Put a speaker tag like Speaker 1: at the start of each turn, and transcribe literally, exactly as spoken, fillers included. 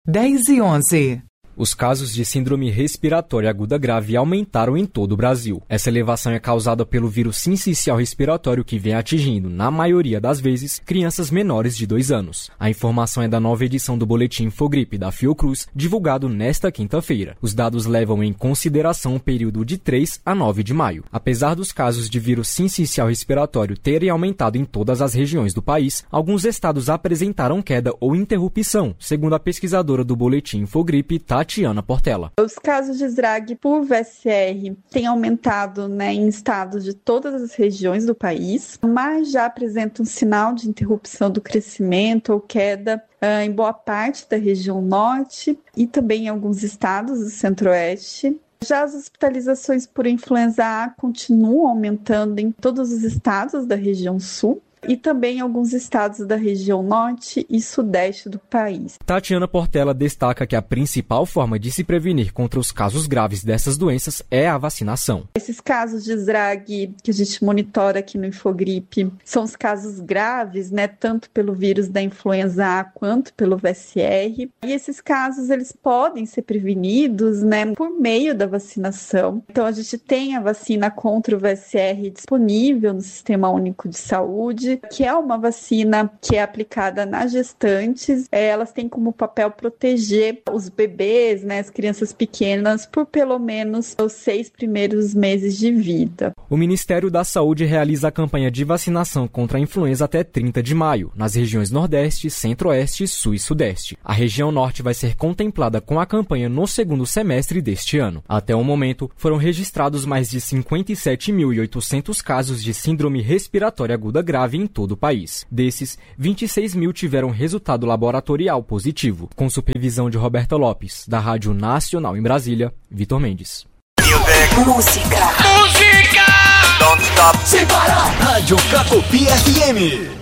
Speaker 1: dez e onze.
Speaker 2: Os casos de síndrome respiratória aguda grave aumentaram em todo o Brasil. Essa elevação é causada pelo vírus sincicial respiratório que vem atingindo, na maioria das vezes, crianças menores de dois anos. A informação é da nova edição do Boletim Infogripe da Fiocruz, divulgado nesta quinta-feira. Os dados levam em consideração o período de três a nove de maio. Apesar dos casos de vírus sincicial respiratório terem aumentado em todas as regiões do país, alguns estados apresentaram queda ou interrupção, segundo a pesquisadora do Boletim Infogripe, Tati Tatiana Portela.
Speaker 3: Os casos de S R A G por V S R têm aumentado, né, em estados de todas as regiões do país, mas já apresentam um sinal de interrupção do crescimento ou queda uh, em boa parte da região norte e também em alguns estados do centro-oeste. Já as hospitalizações por influenza A continuam aumentando em todos os estados da região sul e também em alguns estados da região norte e sudeste do país.
Speaker 2: Tatiana Portela destaca que a principal forma de se prevenir contra os casos graves dessas doenças é a vacinação.
Speaker 3: Esses casos de S R A G que a gente monitora aqui no Infogripe são os casos graves, né, tanto pelo vírus da influenza A quanto pelo V S R. E esses casos eles podem ser prevenidos, né, por meio da vacinação. Então a gente tem a vacina contra o V S R disponível no Sistema Único de Saúde, que é uma vacina que é aplicada nas gestantes. Elas têm como papel proteger os bebês, né, as crianças pequenas, por pelo menos os seis primeiros meses de vida.
Speaker 2: O Ministério da Saúde realiza a campanha de vacinação contra a influenza até trinta de maio, nas regiões Nordeste, Centro-Oeste, Sul e Sudeste. A região Norte vai ser contemplada com a campanha no segundo semestre deste ano. Até o momento, foram registrados mais de cinquenta e sete mil e oitocentos casos de síndrome respiratória aguda grave em todo o país. Desses, vinte e seis mil tiveram resultado laboratorial positivo. Com supervisão de Roberta Lopes, da Rádio Nacional em Brasília, Vitor Mendes.
Speaker 4: Música! Música! Don't stop! Sem parar! Rádio Cacopi F M.